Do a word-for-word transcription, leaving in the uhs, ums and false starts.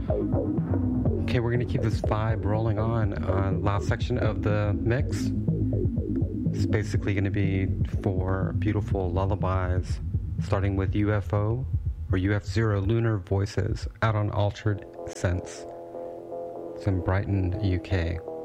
Okay, we're going to keep this vibe rolling on. Uh, last section of the mix is basically going to be four beautiful lullabies, starting with U F O, or U F zero Lunar Voices, out on Altered Sense. It's in Brighton, U K.